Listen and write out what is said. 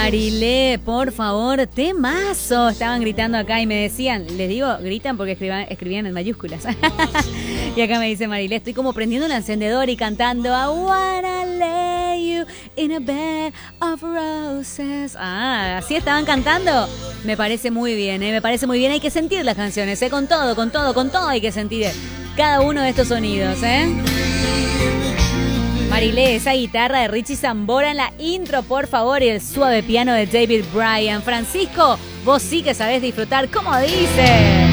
Marilé, por favor, temazo. Estaban gritando acá y me decían, les digo, gritan porque escribían en mayúsculas. Y acá me dice Marilé, estoy como prendiendo un encendedor y cantando I wanna lay you in a bed of roses. Ah, así estaban cantando. Me parece muy bien, me parece muy bien. Hay que sentir las canciones, con todo hay que sentir cada uno de estos sonidos, Marilé, esa guitarra de Richie Sambora en la intro, por favor, y el suave piano de David Bryan. Francisco, vos sí que sabés disfrutar, como dice.